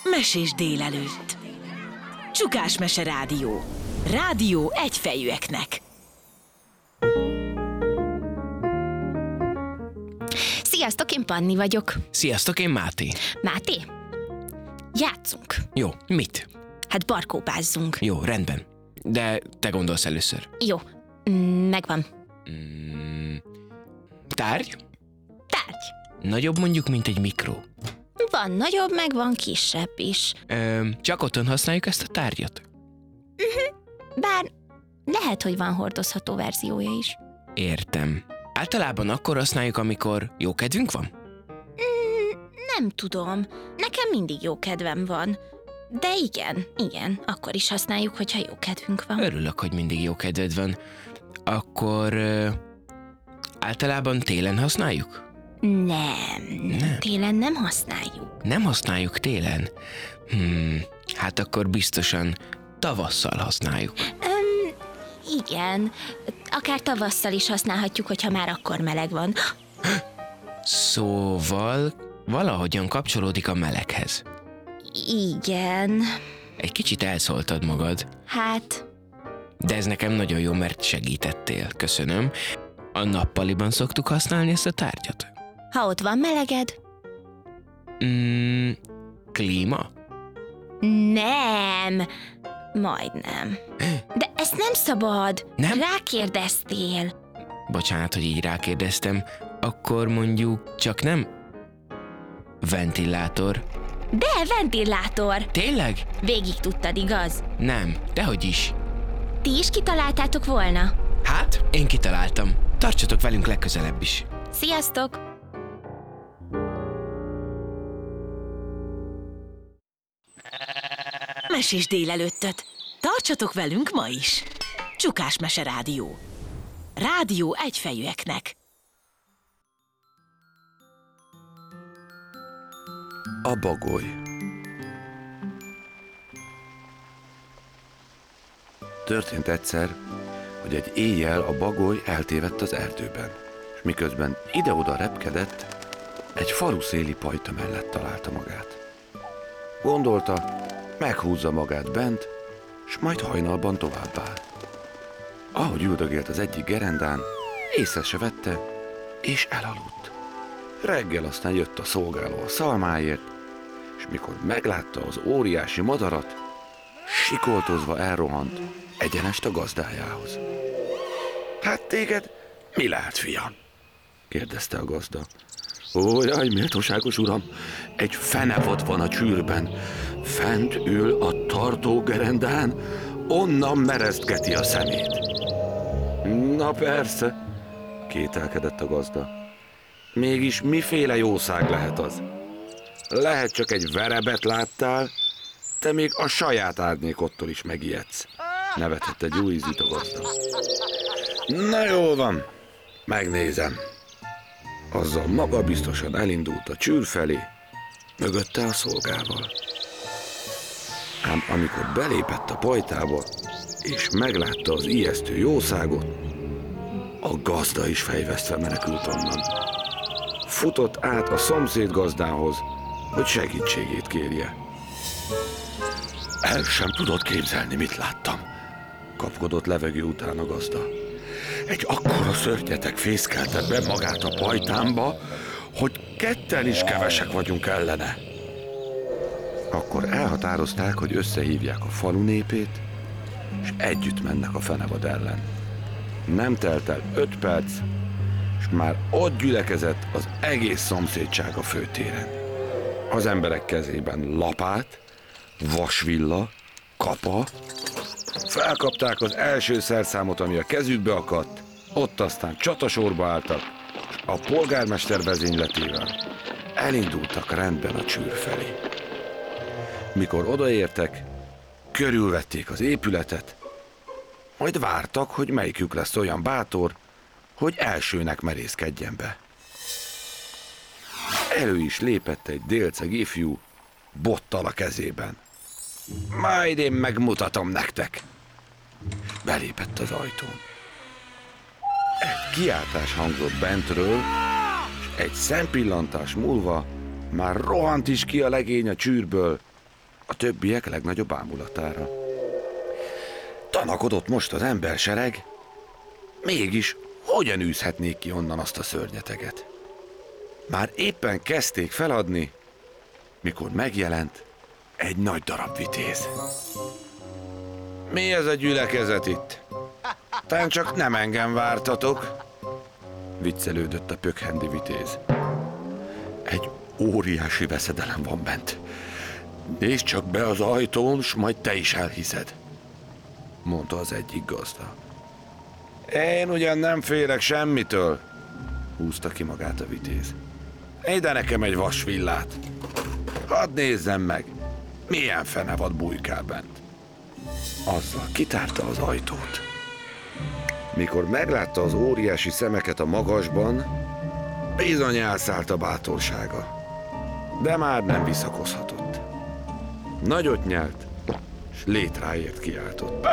Mesés délelőtt. Csukás Mese Rádió. Rádió egyfejűeknek. Sziasztok, én Panni vagyok. Sziasztok, én Máté. Máté? Játszunk. Jó, mit? Hát barkóbázzunk. Jó, rendben. De te gondolsz először. Jó, megvan. Tárgy? Tárgy. Nagyobb mondjuk, mint egy mikró. Van nagyobb, meg van kisebb is. Csak otthon használjuk ezt a tárgyat? Bár lehet, hogy van hordozható verziója is. Értem. Általában akkor használjuk, amikor jó kedvünk van? Nem tudom. Nekem mindig jó kedvem van. De igen, akkor is használjuk, hogyha jó kedvünk van. Örülök, hogy mindig jó kedved van. Akkor általában télen használjuk? Nem, télen nem használjuk. Nem használjuk télen? Hát akkor biztosan tavasszal használjuk. Igen, akár tavasszal is használhatjuk, hogyha már akkor meleg van. Szóval valahogyan kapcsolódik a meleghez. Igen. Egy kicsit elszóltad magad. Hát... De ez nekem nagyon jó, mert segítettél. Köszönöm. A nappaliban szoktuk használni ezt a tárgyat? Ha ott van meleged? Klíma? Nem. Majdnem. De ezt nem szabad. Nem? Rákérdeztél. Bocsánat, hogy így rákérdeztem. Akkor mondjuk csak nem ventilátor. De ventilátor. Tényleg? Végig tudtad, igaz? Nem, dehogy is. Ti is kitaláltátok volna? Hát, én kitaláltam. Tartsatok velünk legközelebb is. Sziasztok! Mesés délelőttöt. Tartsatok velünk ma is. Csukás Mese Rádió. Rádió egyfejűeknek. A bagoly. Történt egyszer, hogy egy éjjel a bagoly eltévedt az erdőben, és miközben ide-oda repkedett, egy faluszéli pajta mellett találta magát. Gondolta, meghúzza magát bent, s majd hajnalban továbbáll. Ahogy üldögélt az egyik gerendán, észre se vette, és elaludt. Reggel aztán jött a szolgáló a szalmáért, és mikor meglátta az óriási madarat, sikoltozva elrohant egyenest a gazdájához. Hát téged mi lehet, fiam? Kérdezte a gazda. Ó, jaj, méltóságos uram, egy fenevad van a csűrben. Fent ül a tartógerendán, onnan mereztgeti a szemét. Na persze, kételkedett a gazda. Mégis miféle jószág lehet az? Lehet csak egy verebet láttál, te még a saját árnyékottól is megijedsz. Nevetett egy jó ízűt a gazda. Na jól van, megnézem. Azzal magabiztosan elindult a csűr felé, mögötte a szolgával. Ám amikor belépett a pajtába, és meglátta az ijesztő jószágot, a gazda is fejvesztve menekült onnan. Futott át a szomszéd gazdához, hogy segítségét kérje. El sem tudod képzelni, mit láttam, kapkodott levegő után a gazda. Egy akkora szörnyetek fészkelte be magát a pajtámba, hogy ketten is kevesek vagyunk ellene. Akkor elhatározták, hogy összehívják a falu népét, és együtt mennek a fenevad ellen. Nem telt el 5 perc, és már ott gyülekezett az egész szomszédság a főtéren. Az emberek kezében lapát, vasvilla, kapa, felkapták az első szerszámot, ami a kezükbe akadt, ott aztán csatasorba álltak, és a polgármester vezényletével elindultak rendben a csűr felé. Mikor odaértek, körülvették az épületet, majd vártak, hogy melyikük lesz olyan bátor, hogy elsőnek merészkedjen be. Elő is lépett egy délceg ifjú, bottal a kezében. Majd én megmutatom nektek. Belépett az ajtón. Egy kiáltás hangzott bentről, és egy szempillantás múlva már rohant is ki a legény a csűrből, a többiek legnagyobb bámulatára. Tanakodott most az embersereg, mégis hogyan űzhetnék ki onnan azt a szörnyeteget? Már éppen kezdték feladni, mikor megjelent egy nagy darab vitéz. Mi ez a gyülekezet itt? Tán csak nem engem vártatok? Viccelődött a pökhendi vitéz. Egy óriási veszedelem van bent. Nézd csak be az ajtón, s majd te is elhiszed, mondta az egyik gazda. Én ugyan nem félek semmitől, húzta ki magát a vitéz. Ide nekem egy vasvillát. Hadd nézzem meg, milyen fenevad bujkál bent. Azzal kitárta az ajtót. Mikor meglátta az óriási szemeket a magasban, bizony elszállt a bátorsága. De már nem visszakozhatott. Nagyot nyelt, s létráért kiáltott.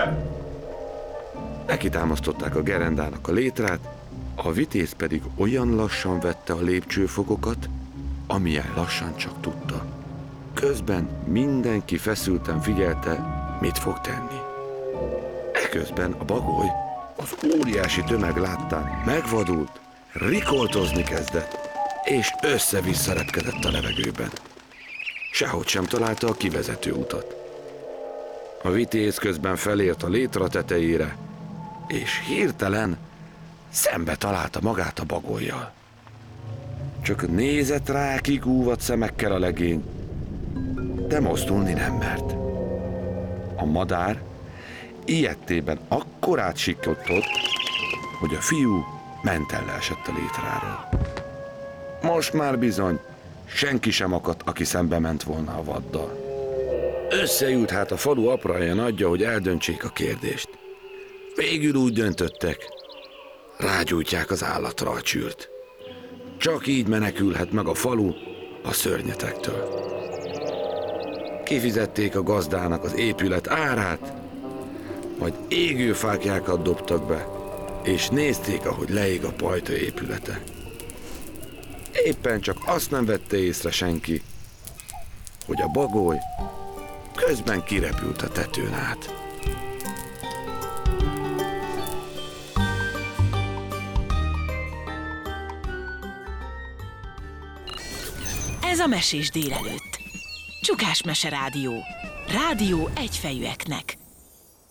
Nekitámasztották a gerendának a létrát, a vitéz pedig olyan lassan vette a lépcsőfokokat, amilyen lassan csak tudta. Közben mindenki feszülten figyelte, mit fog tenni. Eközben a bagoly az óriási tömeg láttán megvadult, rikoltozni kezdett, és össze-vissza repkedett a levegőben. Sehogy sem találta a kivezető utat. A vitéz közben felért a létra tetejére, és hirtelen szembe találta magát a bagollyal. Csak nézett rá kigúvat szemekkel a legény, de mozdulni nem mert. A madár ijedtében akkorát siklottott, hogy a fiú mentelle esett a létráról. Most már bizony senki sem akadt, aki szembe ment volna a vaddal. Összeült hát a falu apraja nagyja, hogy eldöntsék a kérdést. Végül úgy döntöttek, rágyújtják az állatra a csűrt. Csak így menekülhet meg a falu a szörnyetektől. Kifizették a gazdának az épület árát, majd égőfáklyákat dobtak be, és nézték, ahogy leég a pajta épülete. Éppen csak azt nem vette észre senki, hogy a bagoly közben kirepült a tetőn át. Ez a Mesés délelőtt. Csukás Mese Rádió. Rádió egyfejűeknek.